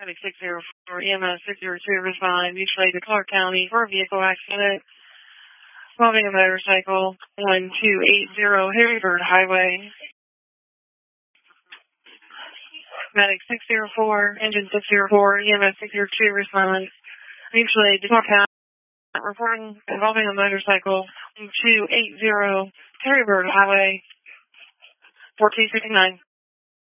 Medic 604, EMS 602, respond mutually to Clark County for a vehicle accident involving a motorcycle, 1280 Harrybird Highway. Medic 604, engine 604, EMS 602, respond mutually to Clark County, reporting involving a motorcycle, 1280 Harrybird Highway, 4269.